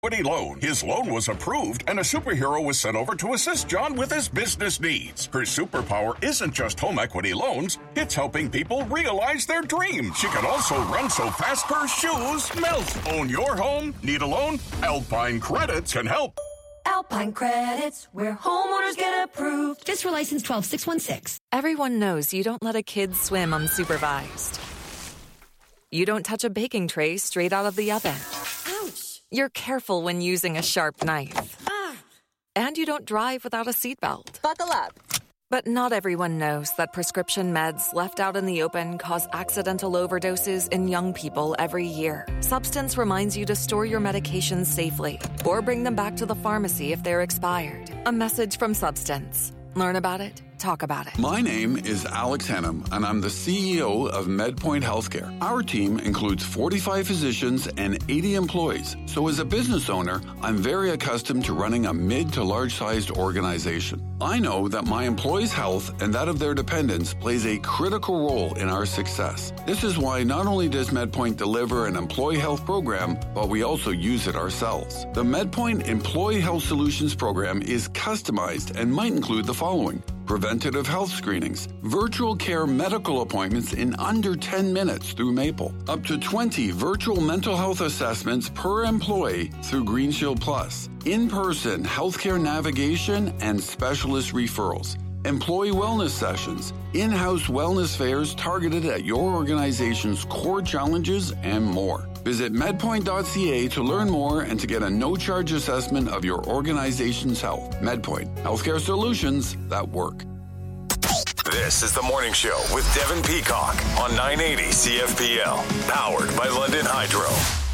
Equity Loan. His loan was approved, and a superhero was sent over to assist John with his business needs. Her superpower isn't just home equity loans, it's helping people realize their dreams. She can also run so fast her shoes melt. Own your home? Need a loan? Alpine Credits can help. Alpine Credits, where homeowners get approved. Just for license 12616. Everyone knows you don't let a kid swim unsupervised. You don't touch a baking tray straight out of the oven. Ouch! You're careful when using a sharp knife. And you don't drive without a seatbelt. Buckle up. But not everyone knows that prescription meds left out in the open cause accidental overdoses in young people every year. Substance reminds you to store your medications safely or bring them back to the pharmacy if they're expired. A message from Substance. Learn about it. Talk about it. My name is Alex Hennum, and I'm the CEO of MedPoint Healthcare. Our team includes 45 physicians and 80 employees. So as a business owner, I'm very accustomed to running a mid to large-sized organization. I know that my employees' health and that of their dependents plays a critical role in our success. This is why not only does MedPoint deliver an employee health program, but we also use it ourselves. The MedPoint Employee Health Solutions program is customized and might include the following: preventative health screenings, virtual care medical appointments in under 10 minutes through Maple, up to 20 virtual mental health assessments per employee through GreenShield Plus, in-person healthcare navigation and specialist referrals, employee wellness sessions, in-house wellness fairs targeted at your organization's core challenges, and more. Visit medpoint.ca to learn more and to get a no-charge assessment of your organization's health. MedPoint, healthcare solutions that work. This is The Morning Show with Devin Peacock on 980 CFPL, powered by London Hydro.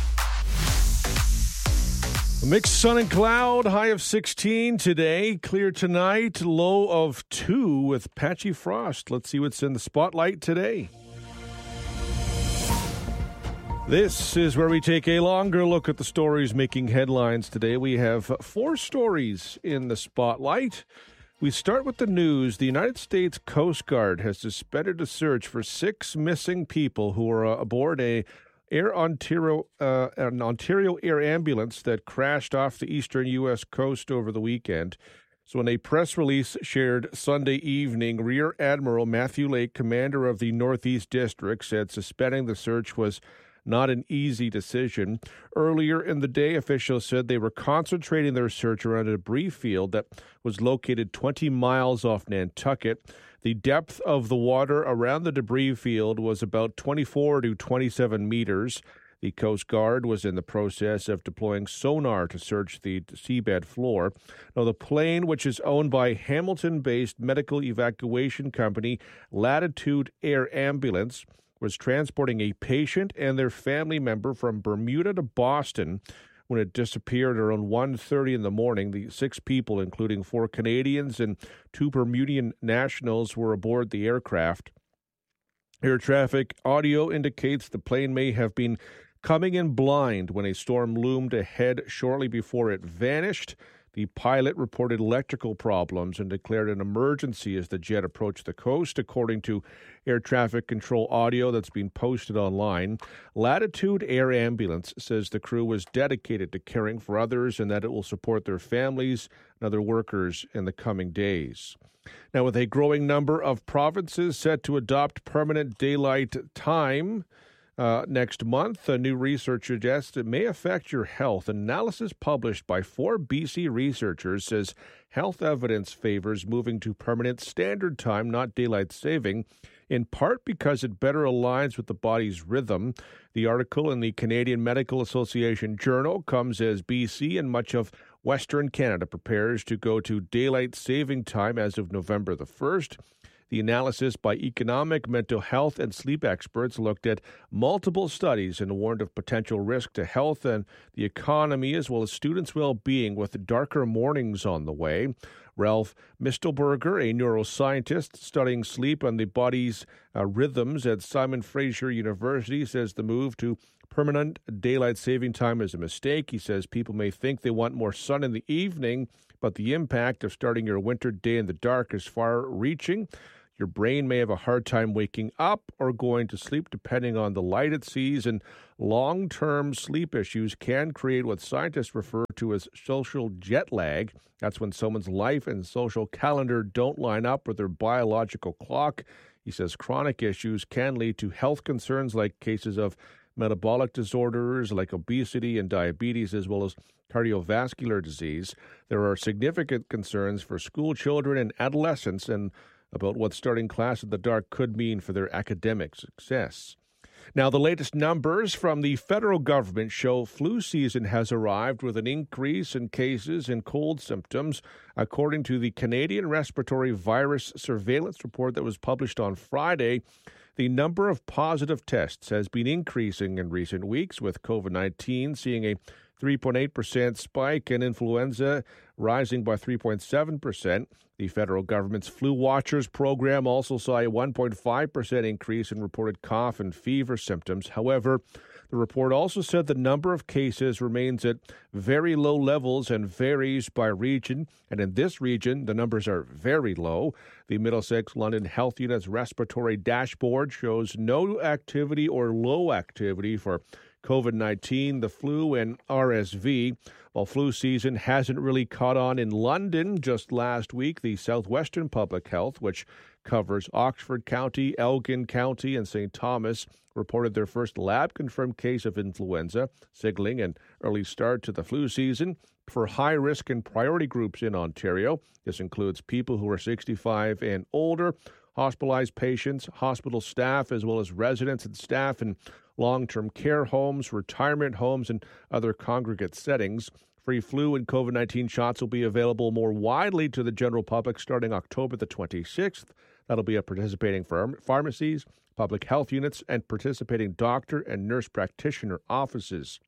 Mixed sun and cloud, high of 16 today. Clear tonight, low of 2 with patchy frost. Let's see what's in the spotlight today. This is where we take a longer look at the stories making headlines today. We have 4 stories in the spotlight. We start with the news. The United States Coast Guard has suspended a search for 6 missing people who were aboard an Ontario Air ambulance that crashed off the eastern U.S. coast over the weekend. So in a press release shared Sunday evening, Rear Admiral Matthew Lake, commander of the Northeast District, said suspending the search was not an easy decision. Earlier in the day, officials said they were concentrating their search around a debris field that was located 20 miles off Nantucket. The depth of the water around the debris field was about 24 to 27 meters. The Coast Guard was in the process of deploying sonar to search the seabed floor. Now, the plane, which is owned by Hamilton-based medical evacuation company Latitude Air Ambulance, was transporting a patient and their family member from Bermuda to Boston when it disappeared around 1:30 in the morning. The 6 people, including 4 Canadians and 2 Bermudian nationals, were aboard the aircraft. Air traffic audio indicates the plane may have been coming in blind when a storm loomed ahead shortly before it vanished. The pilot reported electrical problems and declared an emergency as the jet approached the coast, according to air traffic control audio that's been posted online. Latitude Air Ambulance says the crew was dedicated to caring for others and that it will support their families and other workers in the coming days. Now, with a growing number of provinces set to adopt permanent daylight time next month, new research suggests it may affect your health. Analysis published by 4 BC researchers says health evidence favors moving to permanent standard time, not daylight saving, in part because it better aligns with the body's rhythm. The article in the Canadian Medical Association Journal comes as BC and much of Western Canada prepares to go to daylight saving time as of November the 1st. The analysis by economic, mental health, and sleep experts looked at multiple studies and warned of potential risk to health and the economy, as well as students' well-being, with darker mornings on the way. Ralph Mistelberger, a neuroscientist studying sleep and the body's rhythms at Simon Fraser University, says the move to permanent daylight saving time is a mistake. He says people may think they want more sun in the evening, but the impact of starting your winter day in the dark is far-reaching. Your brain may have a hard time waking up or going to sleep depending on the light it sees, and long-term sleep issues can create what scientists refer to as social jet lag. That's when someone's life and social calendar don't line up with their biological clock. He says chronic issues can lead to health concerns like cases of metabolic disorders like obesity and diabetes, as well as cardiovascular disease. There are significant concerns for school children and adolescents and about what starting class in the dark could mean for their academic success. Now, the latest numbers from the federal government show flu season has arrived with an increase in cases and cold symptoms, according to the Canadian Respiratory Virus Surveillance Report that was published on Friday. The number of positive tests has been increasing in recent weeks, with COVID-19 seeing a 3.8% spike and influenza rising by 3.7%. The federal government's Flu Watchers program also saw a 1.5% increase in reported cough and fever symptoms. However, the report also said the number of cases remains at very low levels and varies by region. And in this region, the numbers are very low. The Middlesex London Health Unit's respiratory dashboard shows no activity or low activity for COVID-19, the flu, and RSV. While flu season hasn't really caught on in London, just last week, the Southwestern Public Health, which covers Oxford County, Elgin County, and St. Thomas, reported their first lab-confirmed case of influenza, signaling an early start to the flu season for high-risk and priority groups in Ontario. This includes people who are 65 and older, hospitalized patients, hospital staff, as well as residents and staff in long-term care homes, retirement homes, and other congregate settings. Free flu and COVID-19 shots will be available more widely to the general public starting October the 26th. That'll be at participating pharmacies, public health units, and participating doctor and nurse practitioner offices.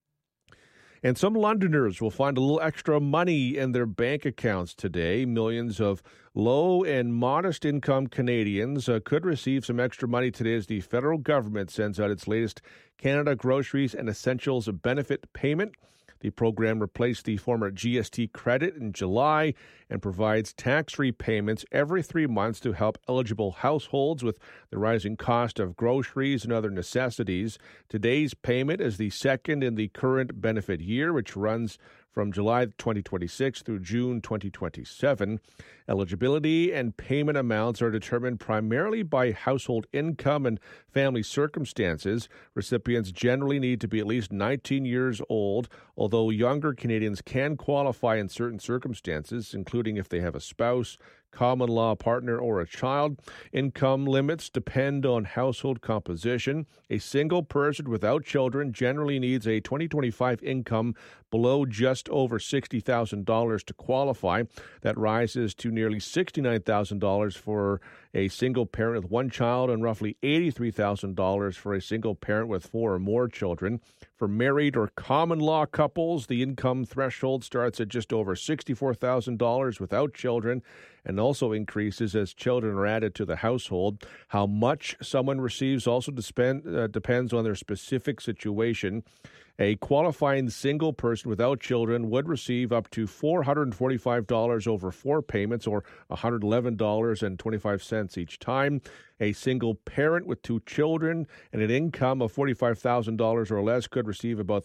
And some Londoners will find a little extra money in their bank accounts today. Millions of low and modest income Canadians could receive some extra money today as the federal government sends out its latest Canada Groceries and Essentials benefit payment. The program replaced the former GST credit in July and provides tax-free payments every 3 months to help eligible households with the rising cost of groceries and other necessities. Today's payment is the second in the current benefit year, which runs from July 2026 through June 2027. Eligibility and payment amounts are determined primarily by household income and family circumstances. Recipients generally need to be at least 19 years old, although younger Canadians can qualify in certain circumstances, including if they have a spouse, common law partner, or a child. Income limits depend on household composition. A single person without children generally needs a 2025 income below just over $60,000 to qualify. That rises to nearly $69,000 for a single parent with one child and roughly $83,000 for a single parent with 4 or more children. For married or common law couples, the income threshold starts at just over $64,000 without children and also increases as children are added to the household. How much someone receives also depends on their specific situation. A qualifying single person without children would receive up to $445 over 4 payments, or $111.25 each time. A single parent with 2 children and an income of $45,000 or less could receive about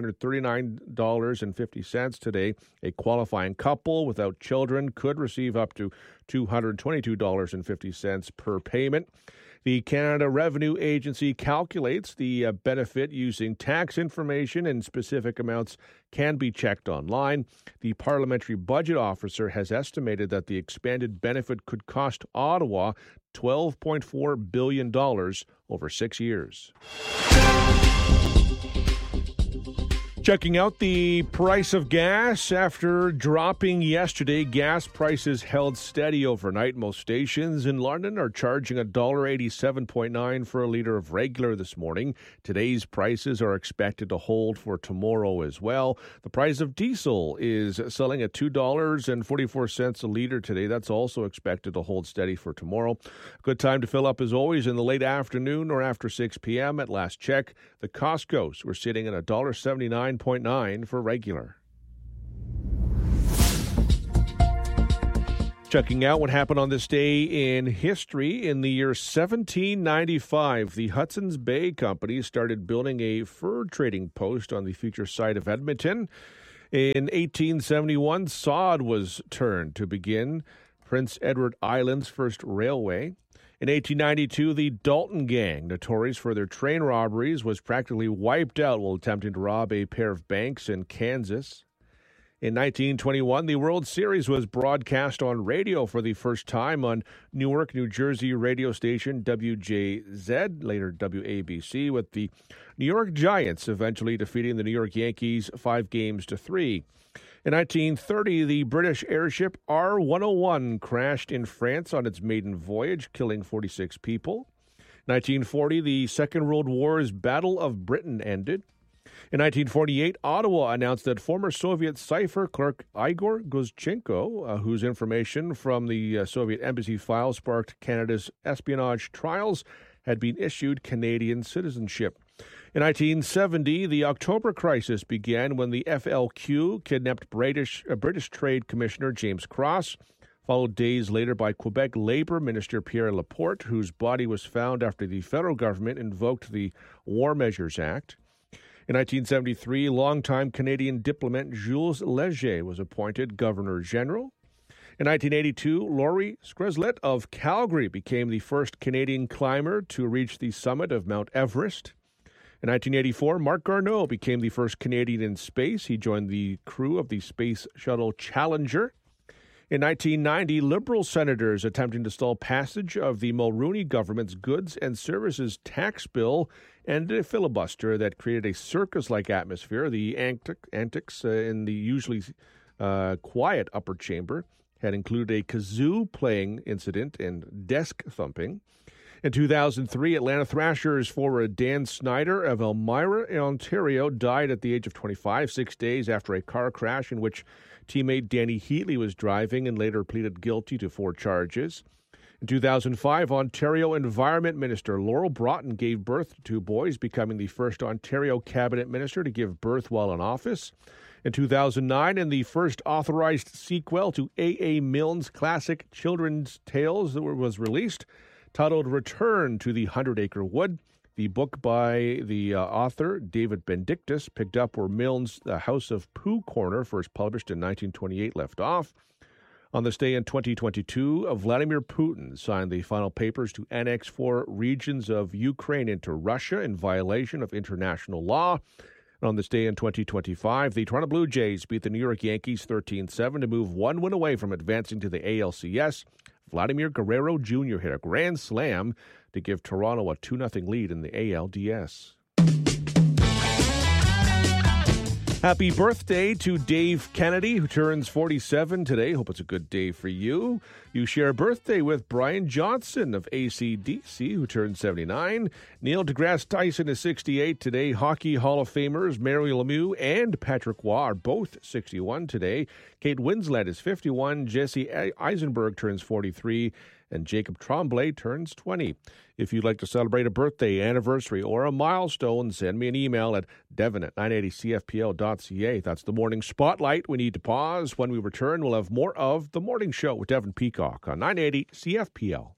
$339.50 today. A qualifying couple without children could receive up to $222.50 per payment. The Canada Revenue Agency calculates the benefit using tax information, and specific amounts can be checked online. The Parliamentary Budget Officer has estimated that the expanded benefit could cost Ottawa $12.4 billion over 6 years. Checking out the price of gas. After dropping yesterday, gas prices held steady overnight. Most stations in London are charging $1.87.9 for a litre of regular this morning. Today's prices are expected to hold for tomorrow as well. The price of diesel is selling at $2.44 a litre today. That's also expected to hold steady for tomorrow. Good time to fill up as always in the late afternoon or after 6 p.m. At last check, the Costco's were sitting at $1.79.9 for regular. Checking out what happened on this day in history. In the year 1795, the Hudson's Bay Company started building a fur trading post on the future site of Edmonton. In 1871, sod was turned to begin Prince Edward Island's first railway. In 1892, the Dalton Gang, notorious for their train robberies, was practically wiped out while attempting to rob a pair of banks in Kansas. In 1921, the World Series was broadcast on radio for the first time on Newark, New Jersey radio station WJZ, later WABC, with the New York Giants eventually defeating the New York Yankees 5-3. In 1930, the British airship R-101 crashed in France on its maiden voyage, killing 46 people. In 1940, the Second World War's Battle of Britain ended. In 1948, Ottawa announced that former Soviet cipher clerk Igor Guzchenko, whose information from the Soviet embassy file sparked Canada's espionage trials, had been issued Canadian citizenship. In 1970, the October crisis began when the FLQ kidnapped British Trade Commissioner James Cross, followed days later by Quebec Labour Minister Pierre Laporte, whose body was found after the federal government invoked the War Measures Act. In 1973, longtime Canadian diplomat Jules Leger was appointed Governor-General. In 1982, Laurie Skreslet of Calgary became the first Canadian climber to reach the summit of Mount Everest. In 1984, Marc Garneau became the first Canadian in space. He joined the crew of the Space Shuttle Challenger. In 1990, Liberal senators attempting to stall passage of the Mulroney government's goods and services tax bill ended a filibuster that created a circus-like atmosphere. The antics in the usually quiet upper chamber had included a kazoo-playing incident and desk thumping. In 2003, Atlanta Thrashers forward Dan Snyder of Elmira, Ontario, died at the age of 25, 6 days after a car crash in which teammate Danny Heatley was driving and later pleaded guilty to 4 charges. In 2005, Ontario Environment Minister Laurel Broughton gave birth to 2 boys, becoming the first Ontario cabinet minister to give birth while in office. In 2009, and the first authorized sequel to A.A. Milne's classic children's tales that was released, titled Return to the 100-Acre Wood. The book by the author, David Benedictus, picked up where Milne's The House of Pooh Corner, first published in 1928, left off. On this day in 2022, Vladimir Putin signed the final papers to annex 4 regions of Ukraine into Russia in violation of international law. And on this day in 2025, the Toronto Blue Jays beat the New York Yankees 13-7 to move 1 win away from advancing to the ALCS. Vladimir Guerrero Jr. hit a grand slam to give Toronto a 2-0 lead in the ALDS. Happy birthday to Dave Kennedy, who turns 47 today. Hope it's a good day for you. You share a birthday with Brian Johnson of AC/DC, who turns 79. Neil deGrasse Tyson is 68 today. Hockey Hall of Famers Mary Lemieux and Patrick Waugh are both 61 today. Kate Winslet is 51. Jesse Eisenberg turns 43. And Jacob Tremblay turns 20. If you'd like to celebrate a birthday, anniversary, or a milestone, send me an email at devon@980cfpl.ca. That's the Morning Spotlight. We need to pause. When we return, we'll have more of The Morning Show with Devon Peacock on 980 CFPL.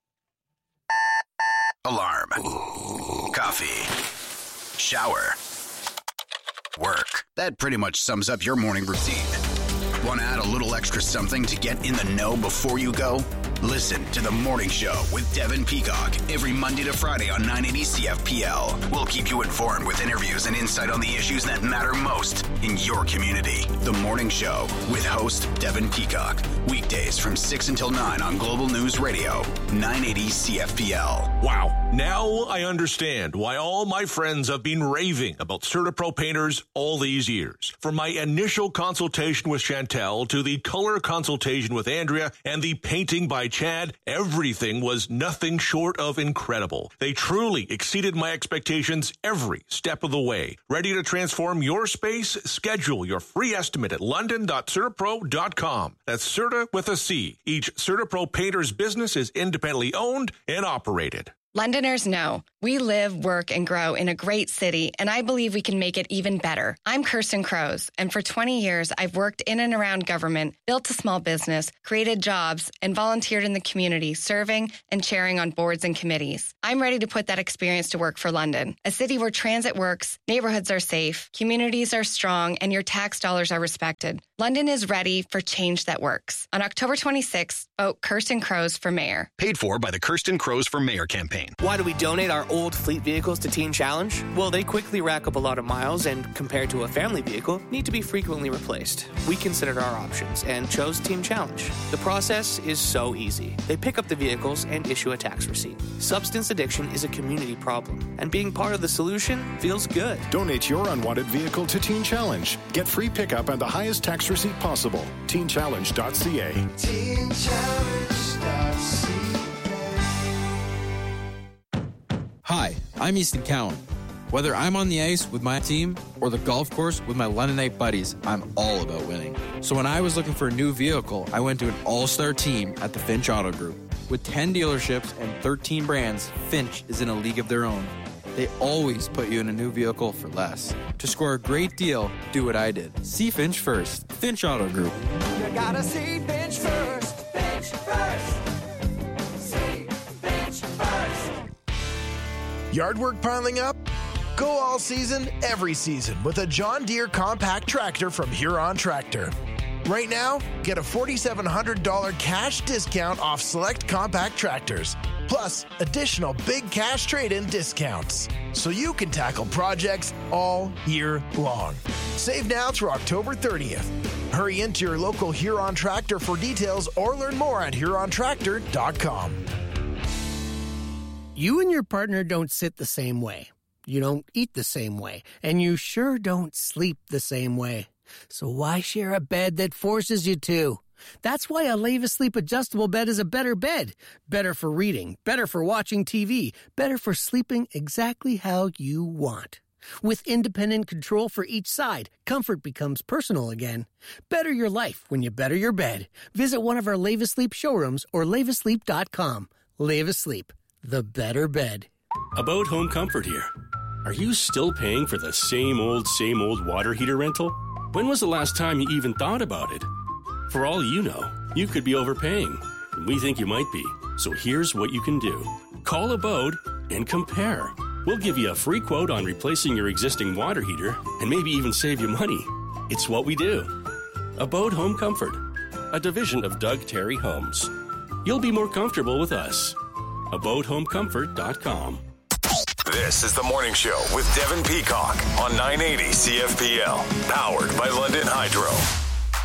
Alarm. Coffee. Shower. Work. That pretty much sums up your morning routine. Want to add a little extra something to get in the know before you go? Listen to The Morning Show with Devon Peacock every Monday to Friday on 980 CFPL. We'll keep you informed with interviews and insight on the issues that matter most in your community. The Morning Show with host Devon Peacock. Weekdays from 6 until 9 on Global News Radio, 980 CFPL. Wow. Now I understand why all my friends have been raving about CertaPro painters all these years. From my initial consultation with Chantel to the color consultation with Andrea and the painting by Chad, everything was nothing short of incredible. They truly exceeded my expectations every step of the way. Ready to transform your space? Schedule your free estimate at london.certapro.com. That's Certa with a C. Each CertaPro painter's business is independently owned and operated. Londoners know we live, work, and grow in a great city, and I believe we can make it even better. I'm Kirsten Crows, and for 20 years, I've worked in and around government, built a small business, created jobs, and volunteered in the community, serving and chairing on boards and committees. I'm ready to put that experience to work for London, a city where transit works, neighborhoods are safe, communities are strong, and your tax dollars are respected. London is ready for change that works. On October 26th, vote Kirsten Crows for mayor. Paid for by the Kirsten Crows for Mayor campaign. Why do we donate our old fleet vehicles to Teen Challenge? Well, they quickly rack up a lot of miles and, compared to a family vehicle, need to be frequently replaced. We considered our options and chose Teen Challenge. The process is so easy. They pick up the vehicles and issue a tax receipt. Substance addiction is a community problem, and being part of the solution feels good. Donate your unwanted vehicle to Teen Challenge. Get free pickup and the highest tax receipt possible. TeenChallenge.ca. TeenChallenge.ca. Hi, I'm Easton Cowan. Whether I'm on the ice with my team or the golf course with my Londonite buddies, I'm all about winning. So when I was looking for a new vehicle, I went to an all-star team at the Finch Auto Group. With 10 dealerships and 13 brands, Finch is in a league of their own. They always put you in a new vehicle for less. To score a great deal, do what I did. See Finch first. Finch Auto Group. You gotta see Finch first. Finch first. See Finch first. Yard work piling up? Go all season, every season with a John Deere compact tractor from Huron Tractor. Right now, get a $4,700 cash discount off select compact tractors, plus additional big cash trade-in discounts, so you can tackle projects all year long. Save now through October 30th. Hurry into your local Huron Tractor for details or learn more at HuronTractor.com. You and your partner don't sit the same way. You don't eat the same way. And you sure don't sleep the same way. So why share a bed that forces you to? That's why a Leva Sleep adjustable bed is a better bed. Better for reading, better for watching TV, better for sleeping exactly how you want. With independent control for each side, comfort becomes personal again. Better your life when you better your bed. Visit one of our Leva Sleep showrooms or levasleep.com. Leva Sleep, the better bed. About Home Comfort here. Are you still paying for the same old water heater rental? When was the last time you even thought about it? For all you know, you could be overpaying, and we think you might be. So here's what you can do. Call Abode and compare. We'll give you a free quote on replacing your existing water heater and maybe even save you money. It's what we do. Abode Home Comfort, a division of Doug Terry Homes. You'll be more comfortable with us. AbodeHomeComfort.com. This is the morning show with Devin Peacock on 980 CFPL, powered by London Hydro.